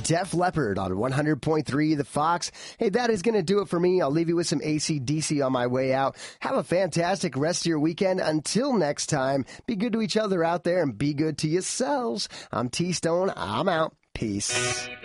Def Leppard on 100.3 The Fox. Hey, that is going to do it for me. I'll leave you with some AC/DC on my way out. Have a fantastic rest of your weekend. Until next time, be good to each other out there and be good to yourselves. I'm T-Stone. I'm out. Peace.